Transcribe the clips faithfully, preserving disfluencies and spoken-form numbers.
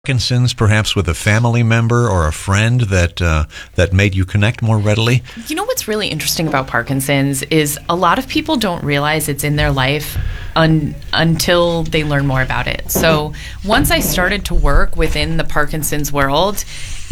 Parkinson's, perhaps with a family member or a friend that uh, that made you connect more readily? You know what's really interesting about Parkinson's is a lot of people don't realize it's in their life un- until they learn more about it. So once I started to work within the Parkinson's world,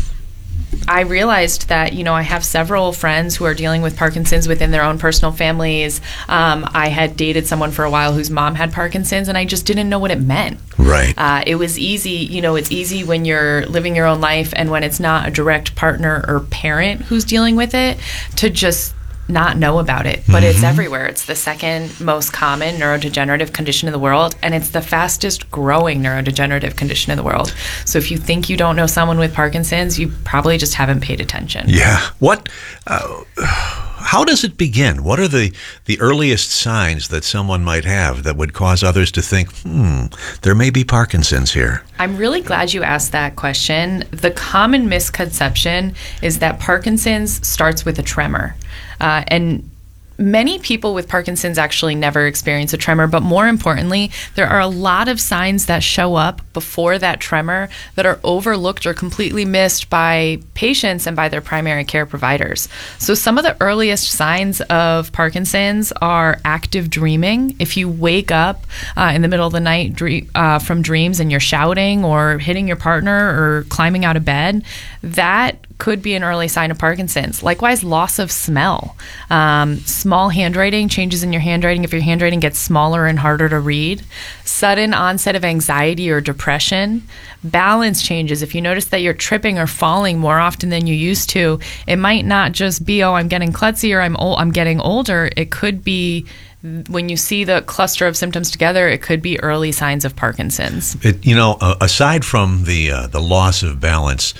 I realized that, you know, I have several friends who are dealing with Parkinson's within their own personal families. Um, I had dated someone for a while whose mom had Parkinson's, and I just didn't know what it meant. Right. Uh, it was easy, you know, it's easy when you're living your own life and when it's not a direct partner or parent who's dealing with it to just not know about it, but mm-hmm. it's everywhere. It's the second most common neurodegenerative condition in the world, and it's the fastest growing neurodegenerative condition in the world. So if you think you don't know someone with Parkinson's, you probably just haven't paid attention. Yeah. What, uh, how does it begin? What are the, the earliest signs that someone might have that would cause others to think, hmm, there may be Parkinson's here? I'm really glad you asked that question. The common misconception is that Parkinson's starts with a tremor. Uh, and many people with Parkinson's actually never experience a tremor, but more importantly, there are a lot of signs that show up before that tremor that are overlooked or completely missed by patients and by their primary care providers. So some of the earliest signs of Parkinson's are active dreaming. If you wake up uh, in the middle of the night dream, uh, from dreams and you're shouting or hitting your partner or climbing out of bed, that could be an early sign of Parkinson's. Likewise, loss of smell. Um, small handwriting, changes in your handwriting. If your handwriting gets smaller and harder to read. Sudden onset of anxiety or depression. Balance changes. If you notice that you're tripping or falling more often than you used to, it might not just be, oh, I'm getting klutzy or I'm, ol- I'm getting older. It could be, when you see the cluster of symptoms together, it could be early signs of Parkinson's. It, you know, uh, aside from the uh, the loss of balance,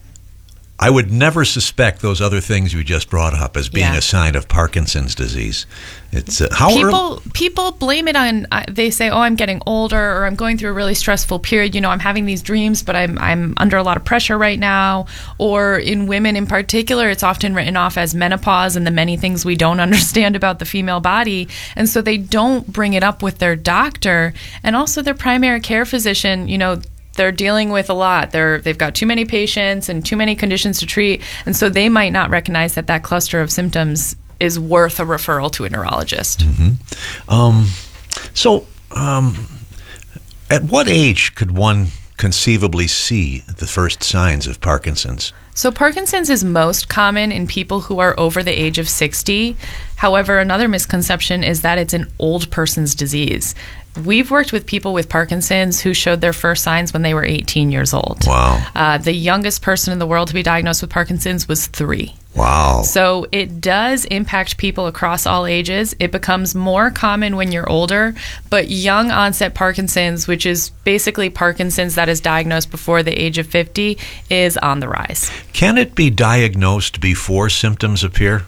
I would never suspect those other things you just brought up as being yeah. a sign of Parkinson's disease. It's uh, how people early- people blame it on. Uh, they say, "Oh, I'm getting older, or I'm going through a really stressful period. You know, I'm having these dreams, but I'm I'm under a lot of pressure right now." Or in women in particular, it's often written off as menopause and the many things we don't understand about the female body, and so they don't bring it up with their doctor and also their primary care physician. You know. They're dealing with a lot. They're, they've got too many patients and too many conditions to treat. And so they might not recognize that that cluster of symptoms is worth a referral to a neurologist. Mm-hmm. Um, so um, at what age could one conceivably see the first signs of Parkinson's? So Parkinson's is most common in people who are over the age of sixty. However, another misconception is that it's an old person's disease. We've worked with people with Parkinson's who showed their first signs when they were eighteen years old. Wow. Uh, the youngest person in the world to be diagnosed with Parkinson's was three. Wow. So it does impact people across all ages. It becomes more common when you're older, but young onset Parkinson's, which is basically Parkinson's that is diagnosed before the age of fifty, is on the rise. Can it be diagnosed before symptoms appear?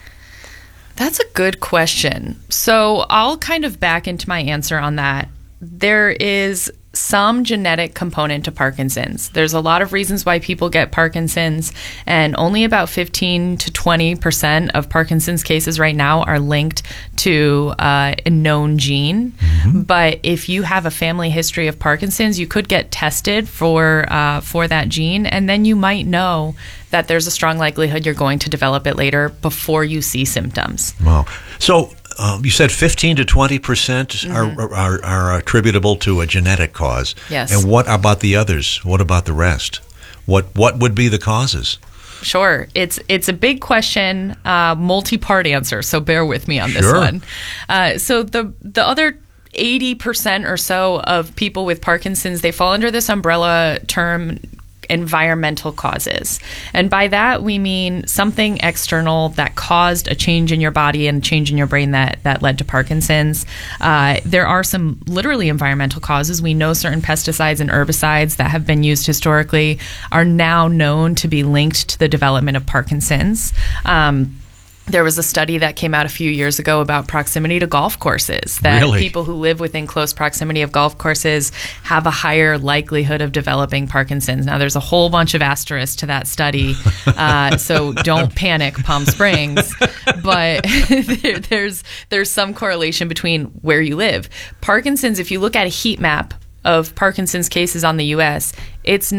That's a good question. So I'll kind of back into my answer on that. There is some genetic component to Parkinson's. There's a lot of reasons why people get Parkinson's, and only about fifteen to twenty percent of Parkinson's cases right now are linked to uh, a known gene. Mm-hmm. But if you have a family history of Parkinson's, you could get tested for uh, for that gene, and then you might know that there's a strong likelihood you're going to develop it later before you see symptoms. Wow. So um, you said fifteen to twenty percent Mm-hmm. are, are are attributable to a genetic cause. Yes. And what about the others? What about the rest? What what would be the causes? Sure. It's it's a big question, uh, multi-part answer, so bear with me on this Sure. one. Uh, so the the other eighty percent or so of people with Parkinson's, they fall under this umbrella term, environmental causes. And by that, we mean something external that caused a change in your body and a change in your brain that, that led to Parkinson's. Uh, there are some literally environmental causes. We know certain pesticides and herbicides that have been used historically are now known to be linked to the development of Parkinson's. Um, There was a study that came out a few years ago about proximity to golf courses, that Really? people who live within close proximity of golf courses have a higher likelihood of developing Parkinson's. Now, there's a whole bunch of asterisks to that study, uh, so don't panic, Palm Springs. But there, there's there's some correlation between where you live. Parkinson's, if you look at a heat map of Parkinson's cases on the U S, it's